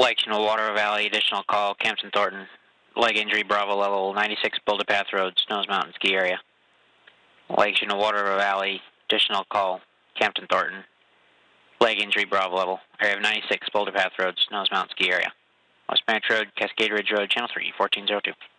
Lake Water Valley, additional call, Kempton Thornton. Leg injury, Bravo level 96, Boulder Path Road, Snows Mountain Ski Area. Lake Water Valley, additional call, Kempton Thornton. Leg injury, Bravo level, area of 96, Boulder Path Road, Snows Mountain Ski Area. West Branch Road, Cascade Ridge Road, Channel 3, 1402.